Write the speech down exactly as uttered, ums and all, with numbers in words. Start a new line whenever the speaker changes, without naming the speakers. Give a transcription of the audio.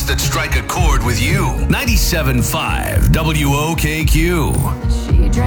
that strike a chord with you. ninety-seven point five W O K Q.
She drank